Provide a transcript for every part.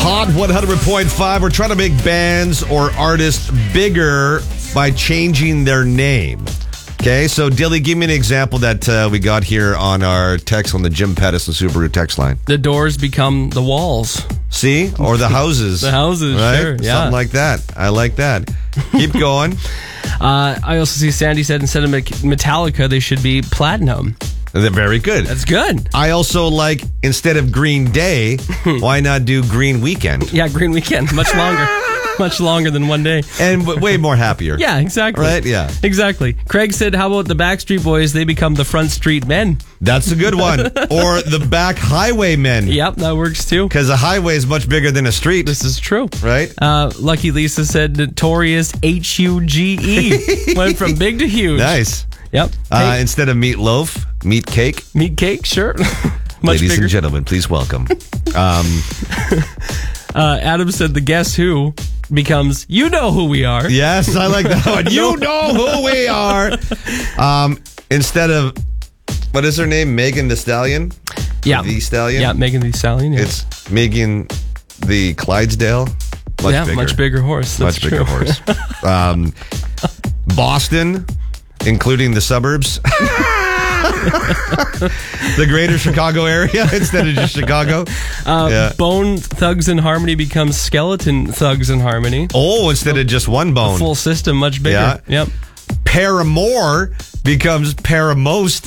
Hot 100.5. We're trying to make bands or artists bigger by changing their name. Okay, so Dilly, give me an example that we got here on our text on the Jim Pettison Subaru text line. The doors become the walls. See? Or the houses. The houses, right? sure. Yeah. Something like that. I like that. Keep going. I also see Sandy said instead of Metallica, they should be Platinum. They're very good. That's good. I also like, instead of Green Day, why not do Green Weekend? Yeah, Green Weekend. Much longer. Much longer than one day. And way more happier. Yeah, exactly. Right? Yeah. Exactly. Craig said, how about the Backstreet Boys? They become the Front Street Men. That's a good one. Or the Back Highway Men. Yep, that works too. Because a highway is much bigger than a street. This is true. Right? Lucky Lisa said Notorious Huge. Went from big to huge. Nice. Yep. Instead of meatloaf, meat cake. Meat cake, sure. Ladies bigger. and gentlemen, please welcome. Adam said the Guess Who becomes You Know Who We Are. Yes, I like that one. You know who we are. Instead of, what is her name? Megan Thee Stallion? Yeah. The Stallion? Yeah, Megan Thee Stallion. Yeah. It's Megan the Clydesdale. Much bigger horse. That's much bigger true. horse. Boston, including the suburbs. The greater Chicago area instead of just Chicago. Bone Thugs and Harmony becomes Skeleton Thugs and Harmony. Oh, instead of just one bone. Full system, much bigger. Yeah. Yep. Paramore becomes Paramost.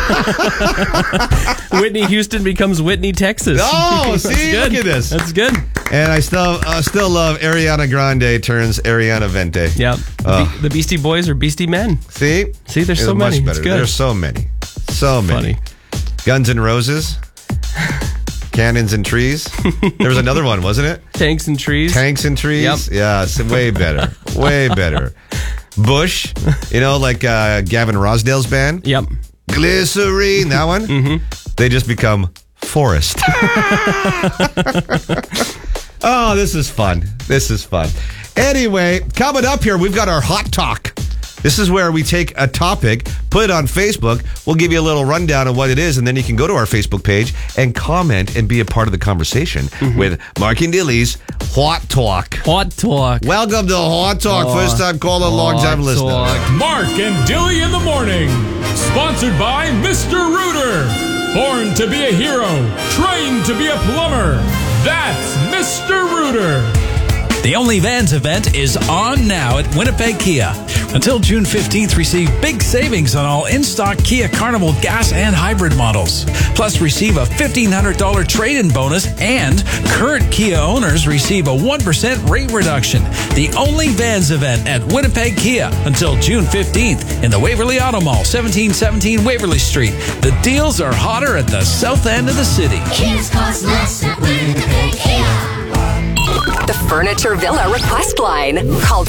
Whitney Houston becomes Whitney, Texas. Oh, see, look at this. That's good. And I still love Ariana Grande turns Ariana Vente. Yep. The Beastie Boys are Beastie Men. See, there's so many. Much better. It's good. There's so many. So many. Funny. Guns N' Roses. Cannons and Trees. There was another one, wasn't it? Tanks and Trees. Tanks and Trees. Yep. Yeah, it's way better. Way better. Bush, like Gavin Rosdale's band. Yep. Glycerine, that one. Mm-hmm. They just become Forest. Oh, this is fun. This is fun. Anyway, coming up here, we've got our Hot Talk. This is where we take a topic, put it on Facebook. We'll give you a little rundown of what it is, and then you can go to our Facebook page and comment and be a part of the conversation with Mark and Dilly's Hot Talk. Hot Talk. Welcome to Hot Talk. First time caller, long time listener. Mark and Dilly in the morning. Sponsored by Mr. Rooter. Born to be a hero. Trained to be a plumber. That's Mr. Rooter. The Only Vans event is on now at Winnipeg Kia. Until June 15th, receive big savings on all in-stock Kia Carnival gas and hybrid models. Plus, receive a $1,500 trade-in bonus, and current Kia owners receive a 1% rate reduction. The Only Vans event at Winnipeg Kia until June 15th in the Waverly Auto Mall, 1717 Waverly Street. The deals are hotter at the south end of the city. Kids cost less at Winnipeg Kia. The Furniture Villa request line. Call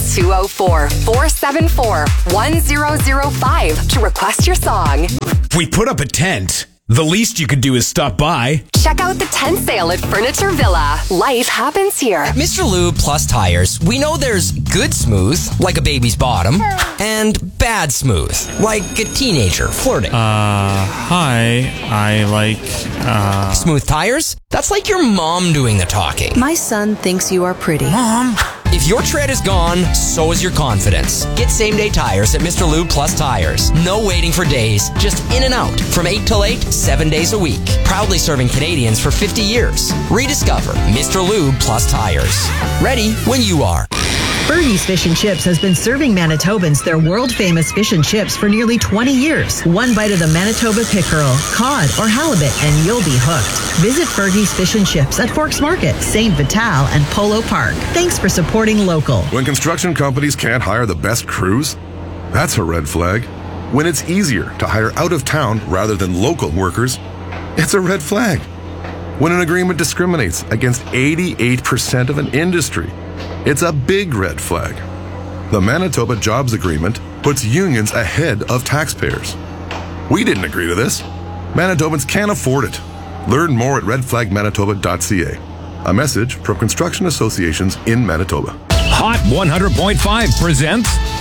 204-474-1005 to request your song. We put up a tent. The least you could do is stop by. Check out the tent sale at Furniture Villa. Life happens here. Mr. Lube Plus Tires. We know there's good smooth, like a baby's bottom, and bad smooth, like a teenager flirting. Hi. I like, Smooth tires? That's like your mom doing the talking. My son thinks you are pretty. Mom. If your tread is gone, so is your confidence. Get same-day tires at Mr. Lube Plus Tires. No waiting for days, just in and out. From 8 till 8, 7 days a week. Proudly serving Canadians for 50 years. Rediscover Mr. Lube Plus Tires. Ready when you are. Fergie's Fish and Chips has been serving Manitobans their world-famous fish and chips for nearly 20 years. One bite of the Manitoba pickerel, cod, or halibut, and you'll be hooked. Visit Fergie's Fish and Chips at Forks Market, St. Vital, and Polo Park. Thanks for supporting local. When construction companies can't hire the best crews, that's a red flag. When it's easier to hire out of town rather than local workers, it's a red flag. When an agreement discriminates against 88% of an industry, it's a big red flag. The Manitoba Jobs Agreement puts unions ahead of taxpayers. We didn't agree to this. Manitobans can't afford it. Learn more at redflagmanitoba.ca. A message from construction associations in Manitoba. Hot 100.5 presents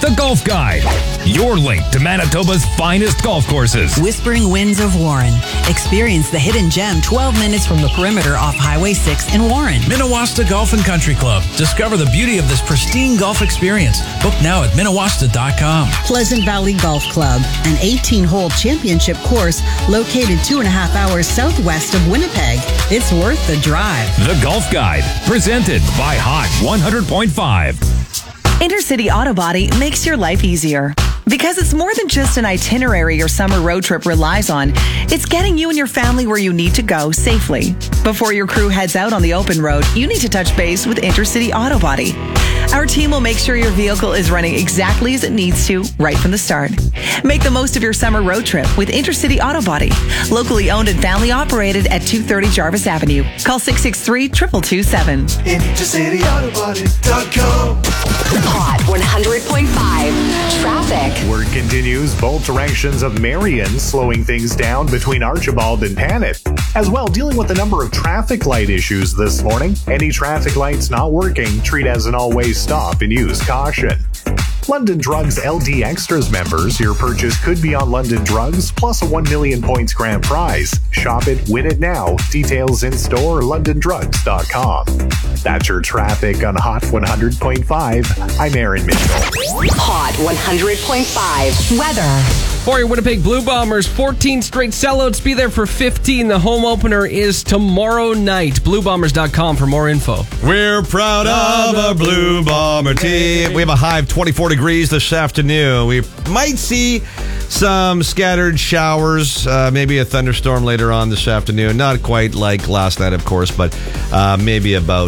The Golf Guide, your link to Manitoba's finest golf courses. Whispering Winds of Warren. Experience the hidden gem 12 minutes from the perimeter off Highway 6 in Warren. Minnewaska Golf and Country Club. Discover the beauty of this pristine golf experience. Book now at minnewaska.com. Pleasant Valley Golf Club, an 18-hole championship course located 2.5 hours southwest of Winnipeg. It's worth the drive. The Golf Guide, presented by Hot 100.5. Intercity Auto Body makes your life easier. Because it's more than just an itinerary your summer road trip relies on. It's getting you and your family where you need to go safely. Before your crew heads out on the open road, you need to touch base with Intercity Auto Body. Our team will make sure your vehicle is running exactly as it needs to right from the start. Make the most of your summer road trip with Intercity Auto Body. Locally owned and family operated at 230 Jarvis Avenue. Call 663-2227. IntercityAutoBody.com. Hot 100.5 traffic. Word continues both directions of Marion, slowing things down between Archibald and Panet. As well, dealing with a number of traffic light issues this morning. Any traffic lights not working, treat as an always stop and use caution. London Drugs LD Extras members, your purchase could be on London Drugs plus a 1 million points grand prize. Shop it, win it now. Details in store, londondrugs.com. That's your traffic on Hot 100.5. I'm Aaron Mitchell. Hot 100.5 weather. For your Winnipeg Blue Bombers, 14 straight sellouts. Be there for 15. The home opener is tomorrow night. BlueBombers.com for more info. We're proud of our Blue Bomber team. We have a high of 24 degrees this afternoon. We might see some scattered showers, maybe a thunderstorm later on this afternoon. Not quite like last night, of course, but maybe about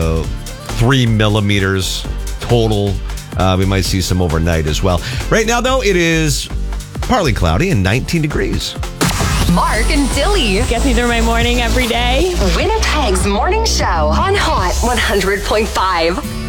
3 millimeters total. We might see some overnight as well. Right now, though, it is partly cloudy and 19 degrees. Mark and Dilly. Gets me through my morning every day. Winnipeg's morning show on Hot 100.5.